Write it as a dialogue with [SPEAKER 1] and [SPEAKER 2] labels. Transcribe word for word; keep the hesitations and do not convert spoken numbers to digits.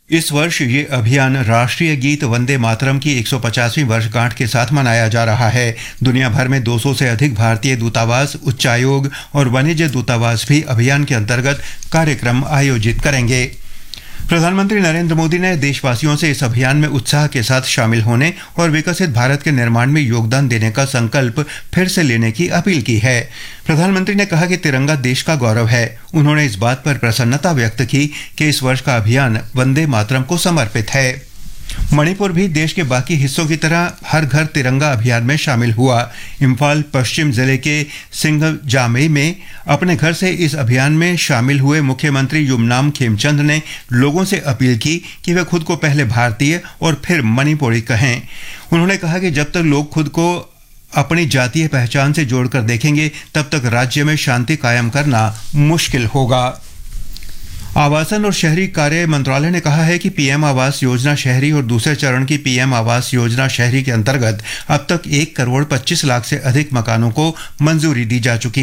[SPEAKER 1] इस वर्ष ये अभियान राष्ट्रीय गीत वंदे मातरम की एक सौ पचासवीं वर्षगांठ के साथ मनाया जा रहा है। दुनिया भर में दो सौ से अधिक भारतीय दूतावास, उच्चायोग और वाणिज्य दूतावास भी अभियान के अंतर्गत कार्यक्रम आयोजित करेंगे। प्रधानमंत्री नरेंद्र मोदी ने देशवासियों से इस अभियान में उत्साह के साथ शामिल होने और विकसित भारत के निर्माण में योगदान देने का संकल्प फिर से लेने की अपील की है। प्रधानमंत्री ने कहा कि तिरंगा देश का गौरव है। उन्होंने इस बात पर प्रसन्नता व्यक्त की कि इस वर्ष का अभियान वंदे मातरम को समर्पित है। मणिपुर भी देश के बाकी हिस्सों की तरह हर घर तिरंगा अभियान में शामिल हुआ। इम्फाल पश्चिम जिले के सिंघजामे में अपने घर से इस अभियान में शामिल हुए मुख्यमंत्री युमनाम खेमचंद ने लोगों से अपील की कि वे खुद को पहले भारतीय और फिर मणिपुरी कहें। उन्होंने कहा कि जब तक लोग खुद को अपनी जातीय पहचान से जोड़कर देखेंगे, तब तक राज्य में शांति कायम करना मुश्किल होगा। आवासन और शहरी कार्य मंत्रालय ने कहा है कि पीएम आवास योजना शहरी और दूसरे चरण की पीएम आवास योजना शहरी के अंतर्गत अब तक एक करोड़ पच्चीस लाख से अधिक मकानों को मंजूरी दी जा चुकी